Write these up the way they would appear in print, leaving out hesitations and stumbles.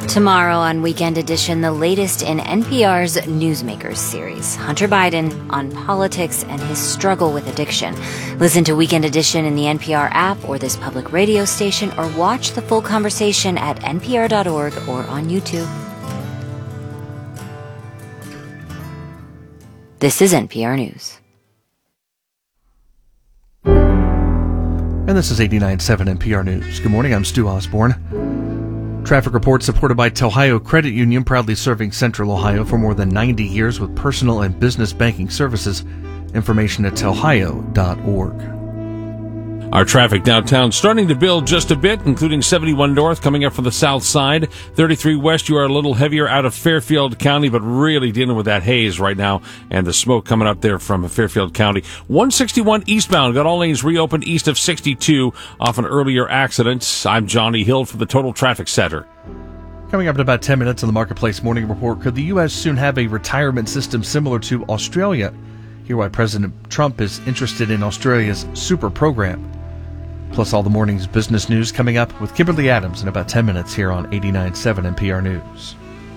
Tomorrow on Weekend Edition, the latest in NPR's Newsmakers series, Hunter Biden on politics and his struggle with addiction. Listen to Weekend Edition in the NPR app or this public radio station, or watch the full conversation at npr.org or on YouTube. This is NPR News. And this is 89.7 NPR News. Good morning, I'm Stu Osborne. Traffic reports supported by Telhio Credit Union, proudly serving Central Ohio for more than 90 years with personal and business banking services. Information at telhio.org. Our traffic downtown starting to build just a bit, including 71 north coming up from the south side. 33 west, you are a little heavier out of Fairfield County, but really dealing with that haze right now and the smoke coming up there from Fairfield County. 161 eastbound, got all lanes reopened east of 62 off an earlier accident. I'm Johnny Hill for the Total Traffic Center. Coming up in about 10 minutes on the Marketplace Morning Report, could the U.S. soon have a retirement system similar to Australia? Hear why President Trump is interested in Australia's super program. Plus all the morning's business news coming up with Kimberly Adams in about 10 minutes here on 89.7 NPR News.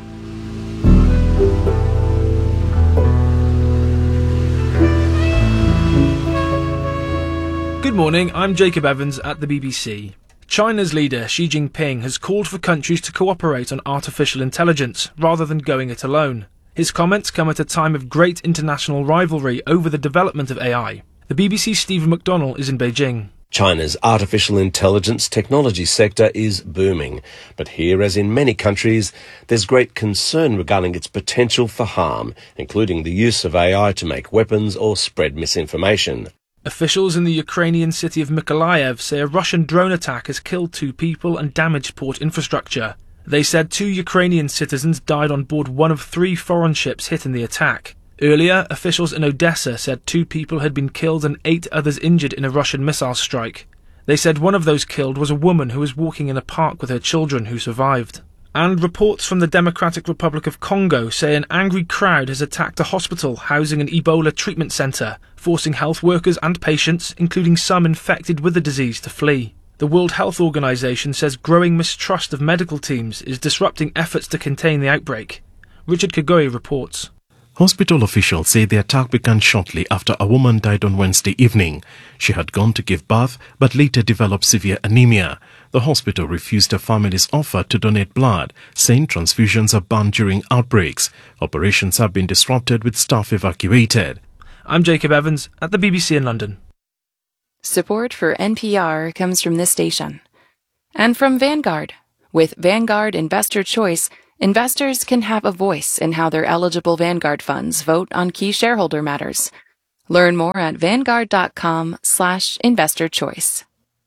Good morning, I'm Jacob Evans at the BBC. China's leader Xi Jinping has called for countries to cooperate on artificial intelligence rather than going it alone. His comments come at a time of great international rivalry over the development of AI. The BBC's Stephen McDonnell is in Beijing. China's artificial intelligence technology sector is booming, but here, as in many countries, there's great concern regarding its potential for harm, including the use of AI to make weapons or spread misinformation. Officials in the Ukrainian city of Mykolaiv say a Russian drone attack has killed 2 people and damaged port infrastructure. They said 2 Ukrainian citizens died on board one of 3 foreign ships hit in the attack. Earlier, officials in Odessa said 2 people had been killed and 8 others injured in a Russian missile strike. They said one of those killed was a woman who was walking in a park with her children who survived. And reports from the Democratic Republic of Congo say an angry crowd has attacked a hospital housing an Ebola treatment centre, forcing health workers and patients, including some infected with the disease, to flee. The World Health Organization says growing mistrust of medical teams is disrupting efforts to contain the outbreak. Richard Kagoy reports. Hospital officials say the attack began shortly after a woman died on Wednesday evening. She had gone to give birth, but later developed severe anemia. The hospital refused her family's offer to donate blood, saying transfusions are banned during outbreaks. Operations have been disrupted with staff evacuated. I'm Jacob Evans at the BBC in London. Support for NPR comes from this station. And from Vanguard. With Vanguard Investor Choice, investors can have a voice in how their eligible Vanguard funds vote on key shareholder matters. Learn more at vanguard.com/investor choice.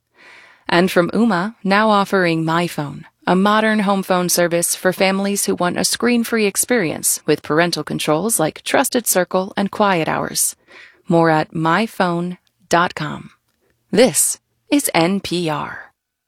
And from Ooma, now offering MyPhone, a modern home phone service for families who want a screen-free experience with parental controls like Trusted Circle and Quiet Hours. More at myphone.com. This is NPR.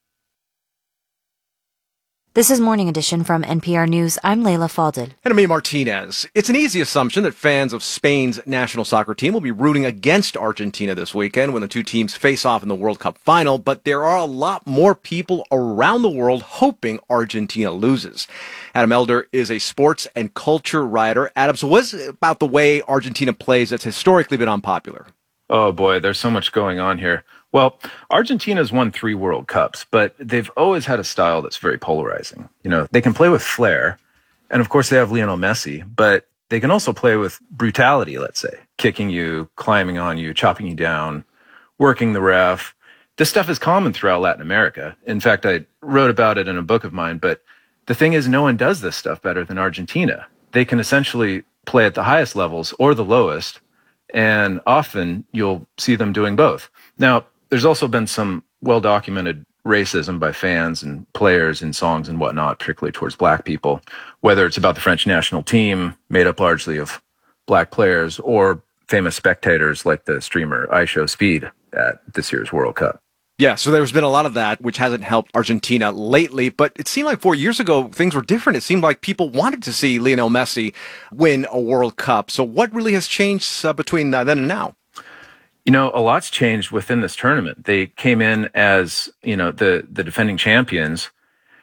This is Morning Edition from NPR News. I'm Layla Falded. And I'm Martinez. It's an easy assumption that fans of Spain's national soccer team will be rooting against Argentina this weekend when the two teams face off in the World Cup final, but there are a lot more people around the world hoping Argentina loses. Adam Elder is a sports and culture writer. Adam, so what's about the way Argentina plays that's historically been unpopular? Oh boy, there's so much going on here. Well, Argentina's won 3 World Cups, but they've always had a style that's very polarizing. You know, they can play with flair, and of course they have Lionel Messi, but they can also play with brutality, let's say, kicking you, climbing on you, chopping you down, working the ref. This stuff is common throughout Latin America. In fact, I wrote about it in a book of mine, but the thing is no one does this stuff better than Argentina. They can essentially play at the highest levels or the lowest, and often you'll see them doing both. Now, there's also been some well-documented racism by fans and players in songs and whatnot, particularly towards black people, whether it's about the French national team, made up largely of black players, or famous spectators like the streamer IShowSpeed at this year's World Cup. Yeah, so there's been a lot of that, which hasn't helped Argentina lately, but it seemed like 4 years ago, things were different. It seemed like people wanted to see Lionel Messi win a World Cup. So what really has changed between then and now? You know, a lot's changed within this tournament. They came in as, you know, the defending champions,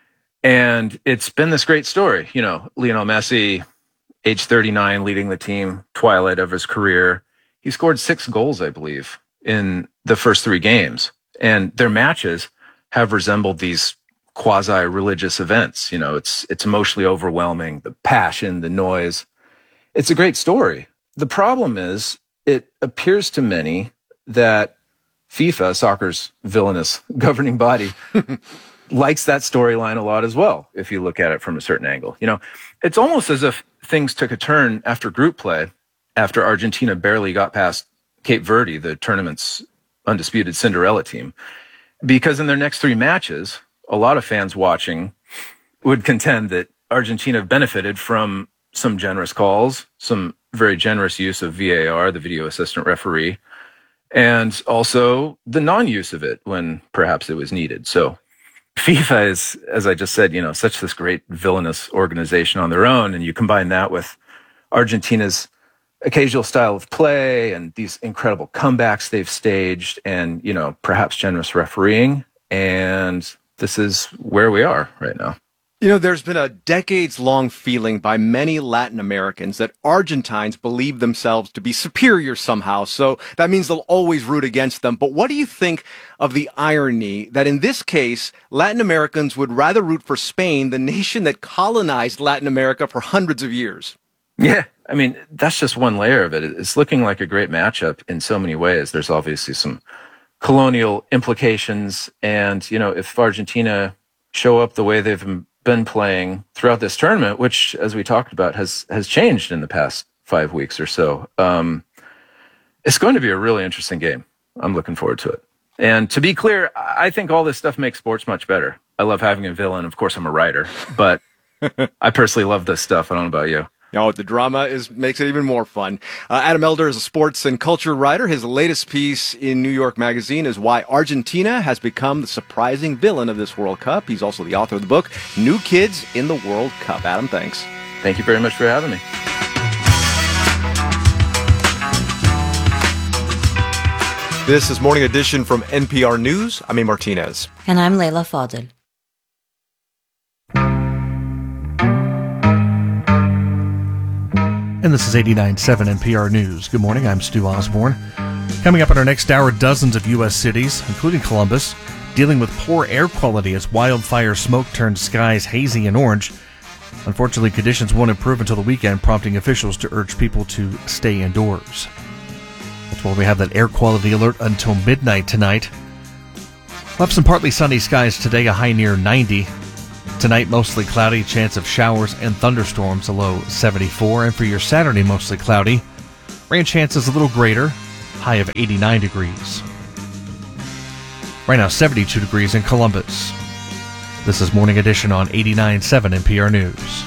And it's been this great story. You know, Lionel Messi, age 39, leading the team, twilight of his career. He scored 6 goals, I believe, in the first 3 games. And their matches have resembled these quasi-religious events. You know, it's emotionally overwhelming, the passion, the noise. It's a great story. The problem is, it appears to many that FIFA, soccer's villainous governing body, likes that storyline a lot as well, if you look at it from a certain angle. You know, it's almost as if things took a turn after group play, after Argentina barely got past Cape Verde, the tournament's undisputed Cinderella team, because in their next 3 matches, a lot of fans watching would contend that Argentina benefited from some generous calls, some very generous use of VAR, the video assistant referee, and also the non-use of it when perhaps it was needed. So FIFA is, as I just said, you know, such this great villainous organization on their own, and you combine that with Argentina's occasional style of play and these incredible comebacks they've staged, and, you know, perhaps generous refereeing, and this is where we are right now. You know, there's been a decades-long feeling by many Latin Americans that Argentines believe themselves to be superior somehow, so that means they'll always root against them. But what do you think of the irony that in this case, Latin Americans would rather root for Spain, the nation that colonized Latin America for hundreds of years? Yeah, I mean, that's just one layer of it. It's looking like a great matchup in so many ways. There's obviously some colonial implications, and, you know, if Argentina show up the way they've been playing throughout this tournament, which, as we talked about, has changed in the past 5 weeks or so, it's going to be a really interesting game. I'm looking forward to it. And to be clear, I think all this stuff makes sports much better. I love having a villain. Of course, I'm a writer, but I personally love this stuff. I don't know about you. No, the drama makes it even more fun. Adam Elder is a sports and culture writer. His latest piece in New York Magazine is Why Argentina Has Become the Surprising Villain of This World Cup. He's also the author of the book, New Kids in the World Cup. Adam, thanks. Thank you very much for having me. This is Morning Edition from NPR News. I'm A. Martinez. And I'm Leila Fadel. And this is 89.7 NPR News. Good morning, I'm Stu Osborne. Coming up in our next hour, dozens of U.S. cities, including Columbus, dealing with poor air quality as wildfire smoke turns skies hazy and orange. Unfortunately, conditions won't improve until the weekend, prompting officials to urge people to stay indoors. That's why we have that air quality alert until midnight tonight. We'll have some partly sunny skies today, a high near 90. Tonight, mostly cloudy, chance of showers and thunderstorms, a low 74. And for your Saturday, mostly cloudy. Rain chances a little greater, high of 89 degrees. Right now, 72 degrees in Columbus. This is Morning Edition on 89.7 NPR News.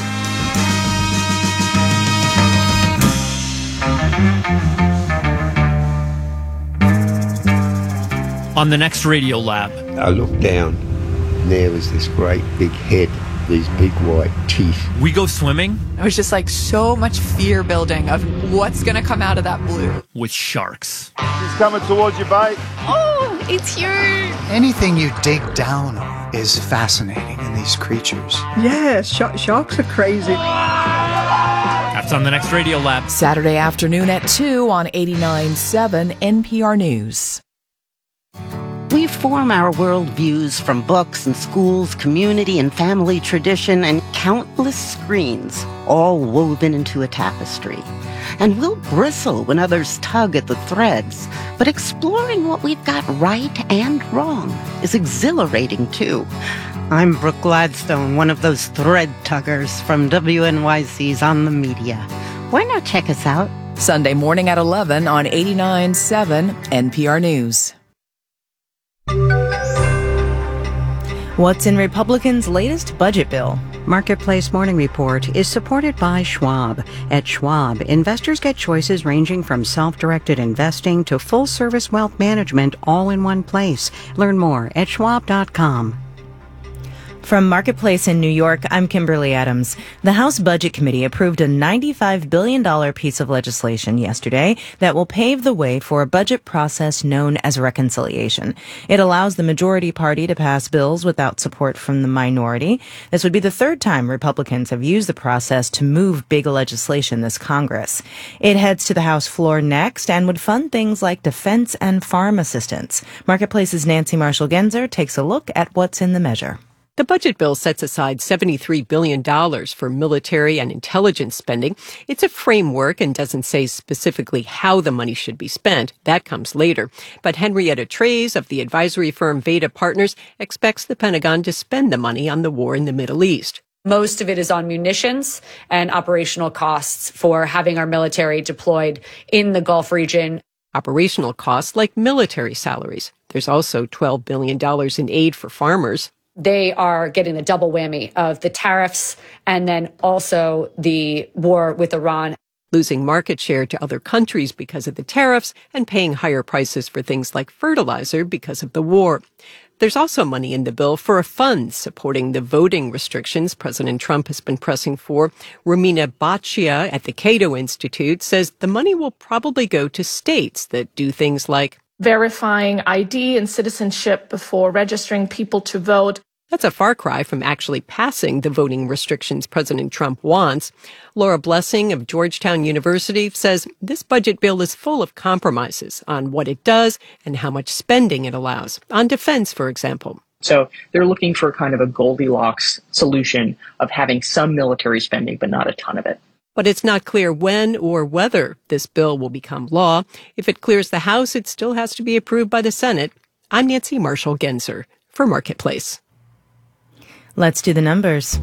On the next Radio Lab. I looked down. There was this great big head, these big white teeth. We go swimming. It was just like so much fear building of what's going to come out of that blue. With sharks. He's coming towards you, bite. Oh, it's huge. Anything you dig down on is fascinating in these creatures. Yeah, sharks are crazy. That's on the next Radio Lab. Saturday afternoon at 2 on 89.7 NPR News. We form our worldviews from books and schools, community and family tradition, and countless screens, all woven into a tapestry. And we'll bristle when others tug at the threads, but exploring what we've got right and wrong is exhilarating too. I'm Brooke Gladstone, one of those thread tuggers from WNYC's On the Media. Why not check us out? Sunday morning at 11 on 89.7 NPR News. What's in Republicans' latest budget bill? Marketplace Morning Report is supported by Schwab. At Schwab, investors get choices ranging from self-directed investing to full-service wealth management all in one place. Learn more at schwab.com. From Marketplace in New York, I'm Kimberly Adams. The House Budget Committee approved a $95 billion piece of legislation yesterday that will pave the way for a budget process known as reconciliation. It allows the majority party to pass bills without support from the minority. This would be the third time Republicans have used the process to move big legislation this Congress. It heads to the House floor next and would fund things like defense and farm assistance. Marketplace's Nancy Marshall-Genzer takes a look at what's in the measure. The budget bill sets aside $73 billion for military and intelligence spending. It's a framework and doesn't say specifically how the money should be spent. That comes later. But Henrietta Treyz of the advisory firm Veda Partners expects the Pentagon to spend the money on the war in the Middle East. Most of it is on munitions and operational costs for having our military deployed in the Gulf region. Operational costs like military salaries. There's also $12 billion in aid for farmers. They are getting the double whammy of the tariffs and then also the war with Iran. Losing market share to other countries because of the tariffs and paying higher prices for things like fertilizer because of the war. There's also money in the bill for a fund supporting the voting restrictions President Trump has been pressing for. Romina Baccia at the Cato Institute says the money will probably go to states that do things like verifying ID and citizenship before registering people to vote. That's a far cry from actually passing the voting restrictions President Trump wants. Laura Blessing of Georgetown University says this budget bill is full of compromises on what it does and how much spending it allows. On defense, for example. So they're looking for kind of a Goldilocks solution of having some military spending, but not a ton of it. But it's not clear when or whether this bill will become law. If it clears the House, it still has to be approved by the Senate. I'm Nancy Marshall-Genzer for Marketplace. Let's do the numbers.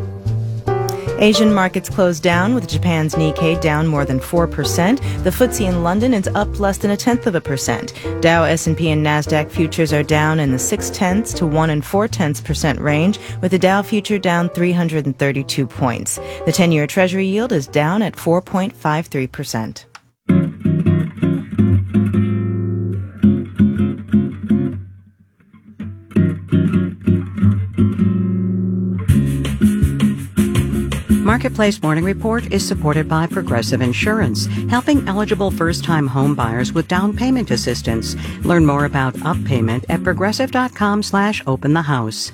Asian markets closed down, with Japan's Nikkei down more than 4%. The FTSE in London is up less than 0.1%. Dow, S&P, and Nasdaq futures are down in the 0.6 to 1 4/10% range, with the Dow future down 332 points. The 10-year Treasury yield is down at 4.53%. Marketplace Morning Report is supported by Progressive Insurance, helping eligible first-time home buyers with down payment assistance. Learn more about Up Payment at progressive.com/openthehouse.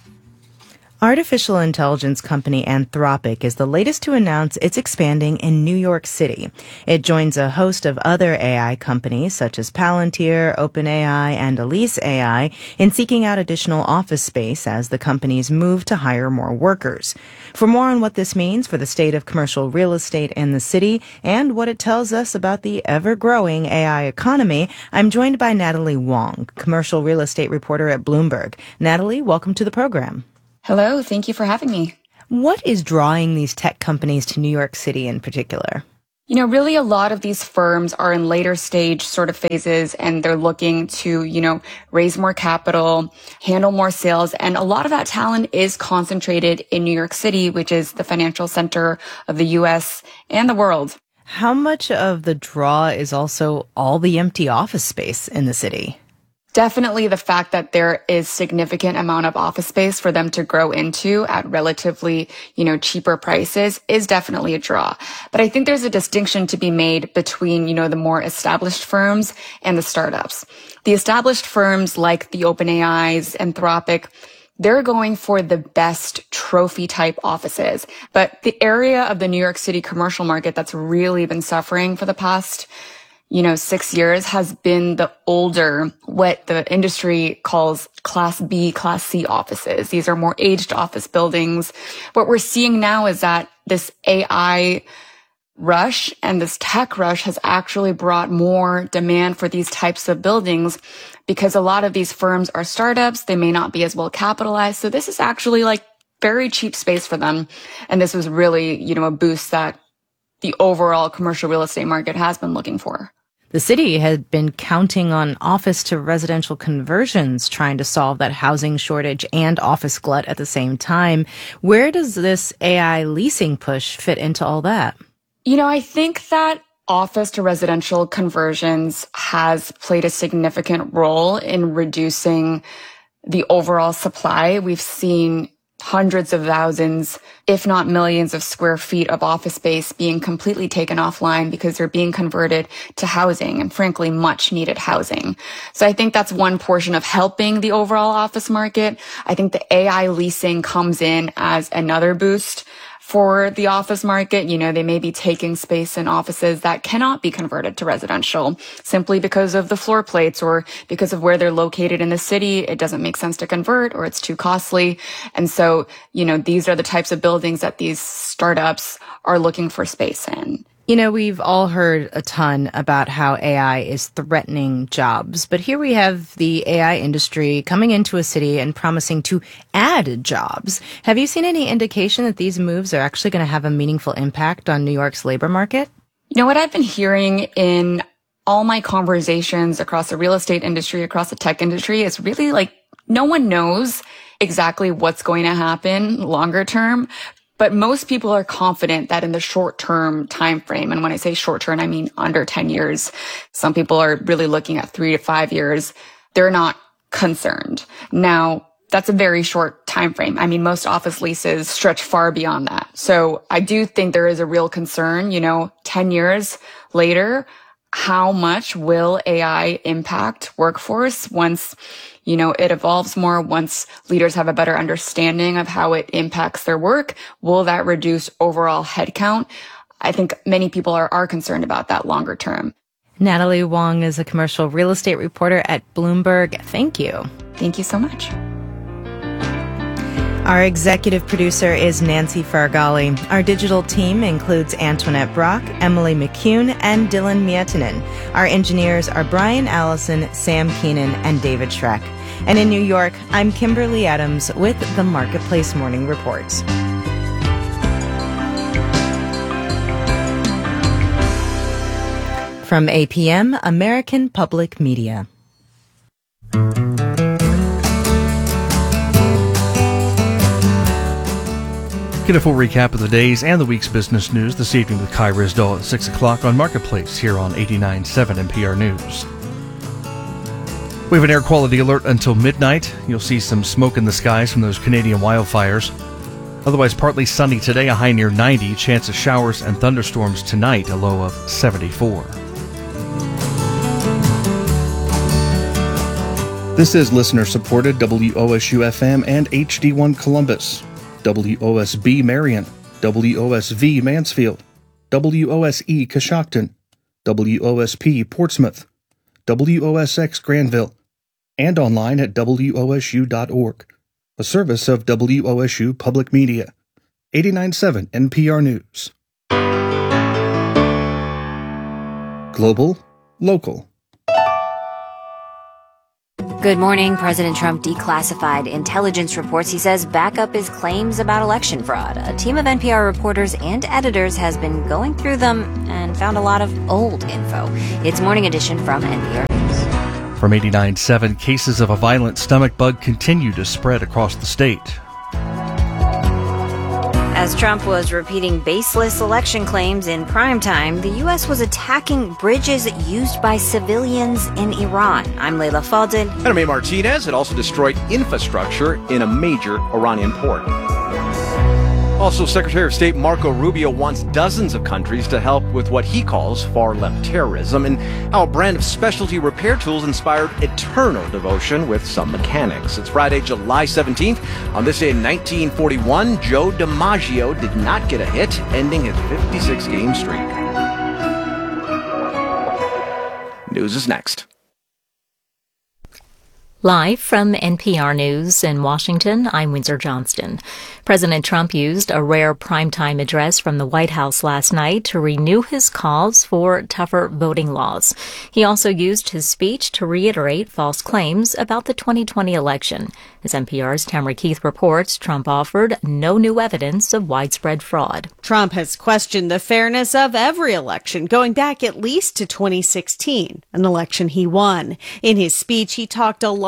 Artificial intelligence company Anthropic is the latest to announce it's expanding in New York City. It joins a host of other AI companies such as Palantir, OpenAI, and Elise AI in seeking out additional office space as the companies move to hire more workers. For more on what this means for the state of commercial real estate in the city and what it tells us about the ever-growing AI economy, I'm joined by Natalie Wong, commercial real estate reporter at Bloomberg. Natalie, welcome to the program. Hello, thank you for having me. What is drawing these tech companies to New York City in particular? You know, really a lot of these firms are in later stage sort of phases and they're looking to, raise more capital, handle more sales. And a lot of that talent is concentrated in New York City, which is the financial center of the U.S. and the world. How much of the draw is also all the empty office space in the city? Definitely the fact that there is significant amount of office space for them to grow into at relatively, cheaper prices is definitely a draw. But I think there's a distinction to be made between, the more established firms and the startups. The established firms like the OpenAIs, Anthropic, they're going for the best trophy type offices. But the area of the New York City commercial market that's really been suffering for the past 6 years has been the older, what the industry calls Class B, Class C offices. These are more aged office buildings. What we're seeing now is that this AI rush and this tech rush has actually brought more demand for these types of buildings because a lot of these firms are startups. They may not be as well capitalized. So this is actually like very cheap space for them. And this was really, a boost that the overall commercial real estate market has been looking for. The city had been counting on office to residential conversions, trying to solve that housing shortage and office glut at the same time. Where does this AI leasing push fit into all that? I think that office to residential conversions has played a significant role in reducing the overall supply. We've seen hundreds of thousands, if not millions of square feet of office space being completely taken offline because they're being converted to housing, and frankly, much needed housing. So I think that's one portion of helping the overall office market. I think the AI leasing comes in as another boost for the office market. You know, they may be taking space in offices that cannot be converted to residential simply because of the floor plates or because of where they're located in the city. It doesn't make sense to convert, or it's too costly. And so, you know, these are the types of buildings that these startups are looking for space in. You know, we've all heard a ton about how AI is threatening jobs, but here we have the AI industry coming into a city and promising to add jobs. Have you seen any indication that these moves are actually going to have a meaningful impact on New York's labor market? You know, what I've been hearing in all my conversations across the real estate industry, across the tech industry, is really like no one knows exactly what's going to happen longer term. But most people are confident that in the short-term time frame, and when I say short-term, I mean under 10 years, some people are really looking at 3 to 5 years, they're not concerned. Now, that's a very short time frame. I mean, most office leases stretch far beyond that. So I do think there is a real concern, 10 years later, how much will AI impact workforce once it evolves more, once leaders have a better understanding of how it impacts their work? Will that reduce overall headcount? I think many people are concerned about that longer term. Natalie Wong is a commercial real estate reporter at Bloomberg. Thank you. Thank you so much. Our executive producer is Nancy Fargali. Our digital team includes Antoinette Brock, Emily McCune, and Dylan Mietinen. Our engineers are Brian Allison, Sam Keenan, and David Schreck. And in New York, I'm Kimberly Adams with the Marketplace Morning Report. From APM, American Public Media. Get a full recap of the day's and the week's business news this evening with Kai Risdall at 6 o'clock on Marketplace here on 89.7 NPR News. We have an air quality alert until midnight. You'll see some smoke in the skies from those Canadian wildfires. Otherwise, partly sunny today, a high near 90. Chance of showers and thunderstorms tonight, a low of 74. This is listener-supported WOSU-FM and HD1 Columbus, WOSB Marion, WOSV Mansfield, WOSE Coshocton, WOSP Portsmouth, WOSX Granville, and online at WOSU.org, a service of WOSU Public Media. 89.7 NPR News. Global, local. Good morning. President Trump declassified intelligence reports. He says back up his claims about election fraud. A team of NPR reporters and editors has been going through them and found a lot of old info. It's Morning Edition from NPR News. From 89.7, cases of a violent stomach bug continue to spread across the state. As Trump was repeating baseless election claims in primetime, the U.S. was attacking bridges used by civilians in Iran. I'm Leila Fadel. And I'm A. Martinez. It also destroyed infrastructure in a major Iranian port. Also, Secretary of State Marco Rubio wants dozens of countries to help with what he calls far-left terrorism, and how a brand of specialty repair tools inspired eternal devotion with some mechanics. It's Friday, July 17th. On this day in 1941, Joe DiMaggio did not get a hit, ending his 56-game streak. News is next. Live from NPR News in Washington, I'm Windsor Johnston. President Trump used a rare primetime address from the White House last night to renew his calls for tougher voting laws. He also used his speech to reiterate false claims about the 2020 election. As NPR's Tamara Keith reports, Trump offered no new evidence of widespread fraud. Trump has questioned the fairness of every election, going back at least to 2016, an election he won. In his speech, he talked a lot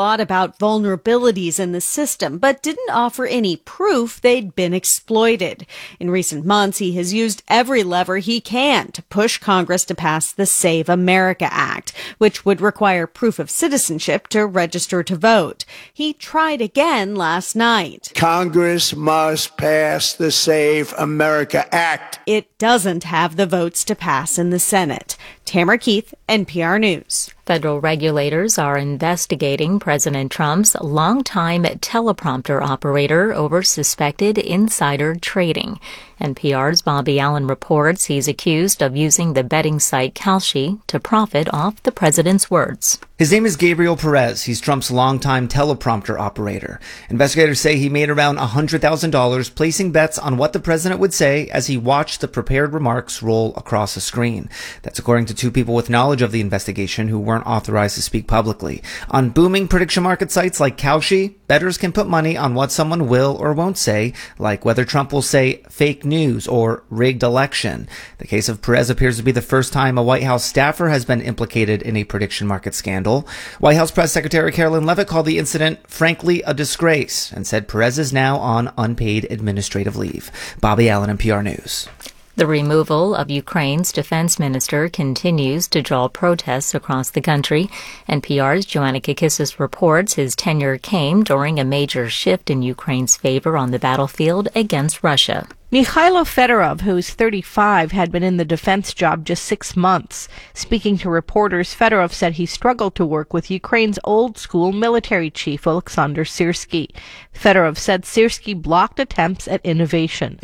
lot about vulnerabilities in the system, but didn't offer any proof they'd been exploited. In recent months, he has used every lever he can to push Congress to pass the Save America Act, which would require proof of citizenship to register to vote. He tried again last night. Congress must pass the Save America Act. It doesn't have the votes to pass in the Senate. Tamara Keith, NPR News. Federal regulators are investigating President Trump's longtime teleprompter operator over suspected insider trading. NPR's Bobby Allen reports he's accused of using the betting site Kalshi to profit off the president's words. His name is Gabriel Perez. He's Trump's longtime teleprompter operator. Investigators say he made around $100,000 placing bets on what the president would say as he watched the prepared remarks roll across a screen. That's according to two people with knowledge of the investigation who weren't authorized to speak publicly. On booming prediction market sites like Kalshi, bettors can put money on what someone will or won't say, like whether Trump will say fake news or rigged election. The case of Perez appears to be the first time a White House staffer has been implicated in a prediction market scandal. White House Press Secretary Carolyn Leavitt called the incident, frankly, a disgrace, and said Perez is now on unpaid administrative leave. Bobby Allen, NPR News. The removal of Ukraine's defense minister continues to draw protests across the country. NPR's Joanna Kakissis reports his tenure came during a major shift in Ukraine's favor on the battlefield against Russia. Mikhailo Fedorov, who's 35, had been in the defense job just 6 months. Speaking to reporters, Fedorov said he struggled to work with Ukraine's old-school military chief, Alexander Syrskyi. Fedorov said Syrskyi blocked attempts at innovation.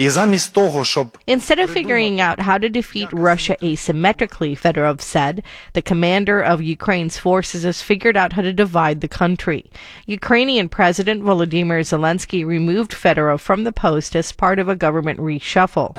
Instead of figuring out how to defeat Russia asymmetrically, Fedorov said, the commander of Ukraine's forces has figured out how to divide the country. Ukrainian President Volodymyr Zelensky removed Fedorov from the post as part of a government reshuffle.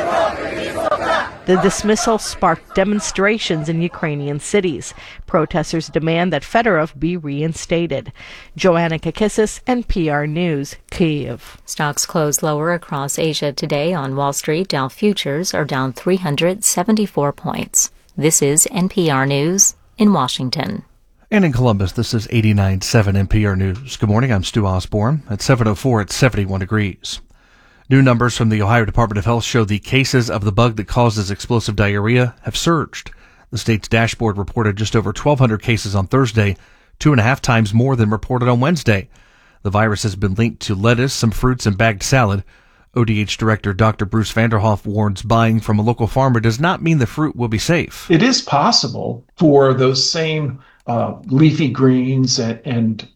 The dismissal sparked demonstrations in Ukrainian cities. Protesters demand that Fedorov be reinstated. Joanna Kakissis, NPR News, Kyiv. Stocks closed lower across Asia today. On Wall Street, Dow futures are down 374 points. This is NPR News in Washington. And in Columbus, this is 89.7 NPR News. Good morning, I'm Stu Osborne. At 7:04, it's 71 degrees. New numbers from the Ohio Department of Health show the cases of the bug that causes explosive diarrhea have surged. The state's dashboard reported just over 1,200 cases on Thursday, 2.5 times more than reported on Wednesday. The virus has been linked to lettuce, some fruits, and bagged salad. ODH Director Dr. Bruce Vanderhoff warns buying from a local farmer does not mean the fruit will be safe. It is possible for those same leafy greens and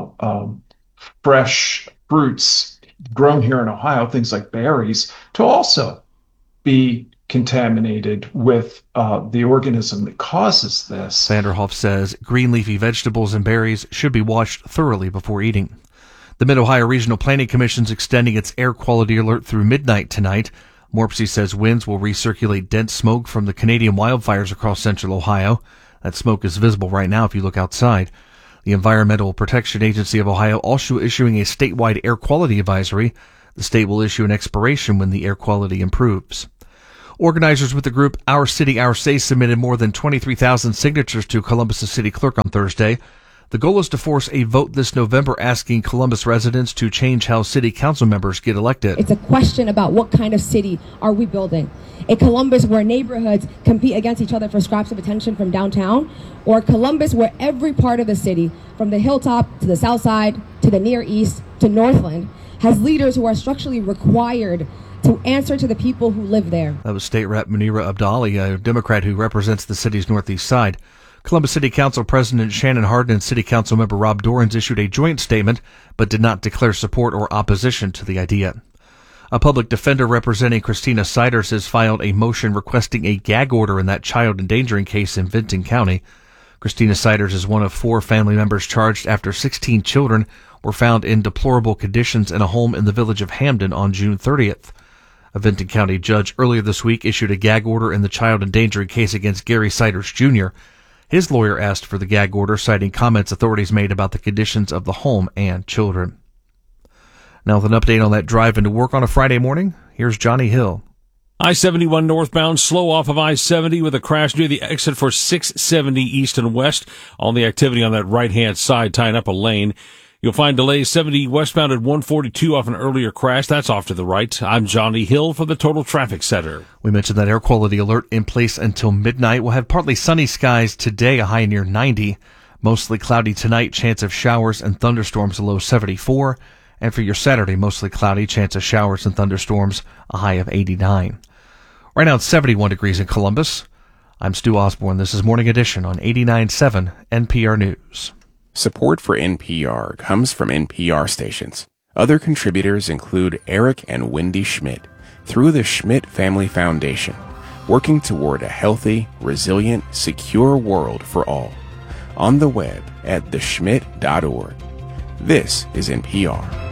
fresh fruits grown here in Ohio, things like berries, to also be contaminated with the organism that causes this. Vanderhoff says green leafy vegetables and berries should be washed thoroughly before eating. The Mid-Ohio Regional Planning Commission is extending its air quality alert through midnight tonight. Morpsey says winds will recirculate dense smoke from the Canadian wildfires across central Ohio. That smoke is visible right now if you look outside. The Environmental Protection Agency of Ohio also issuing a statewide air quality advisory. The state will issue an expiration when the air quality improves. Organizers with the group Our City, Our Say submitted more than 23,000 signatures to Columbus' city clerk on Thursday. The goal is to force a vote this November asking Columbus residents to change how city council members get elected. It's a question about what kind of city are we building. A Columbus where neighborhoods compete against each other for scraps of attention from downtown, or Columbus where every part of the city, from the hilltop to the south side to the Near East to Northland, has leaders who are structurally required to answer to the people who live there. That was State Rep Munira Abdali, a Democrat who represents the city's northeast side. Columbus City Council President Shannon Hardin and City Council member Rob Dorans issued a joint statement, but did not declare support or opposition to the idea. A public defender representing Christina Siders has filed a motion requesting a gag order in that child endangering case in Vinton County. Christina Siders is one of 4 family members charged after 16 children were found in deplorable conditions in a home in the village of Hamden on June 30th. A Vinton County judge earlier this week issued a gag order in the child endangering case against Gary Siders Jr. His lawyer asked for the gag order, citing comments authorities made about the conditions of the home and children. Now with an update on that drive into work on a Friday morning, here's Johnny Hill. I-71 northbound, slow off of I-70 with a crash near the exit for 670 east and west. All the activity on that right-hand side tying up a lane. You'll find delays 70 westbound at 142 off an earlier crash. That's off to the right. I'm Johnny Hill for the Total Traffic Center. We mentioned that air quality alert in place until midnight. We'll have partly sunny skies today, a high near 90. Mostly cloudy tonight, chance of showers and thunderstorms, a low 74. And for your Saturday, mostly cloudy, chance of showers and thunderstorms, a high of 89. Right now it's 71 degrees in Columbus. I'm Stu Osborne. This is Morning Edition on 89.7 NPR News. Support for NPR comes from NPR stations. Other contributors include Eric and Wendy Schmidt through the Schmidt Family Foundation, working toward a healthy, resilient, secure world for all. On the web at theschmidt.org. This is NPR.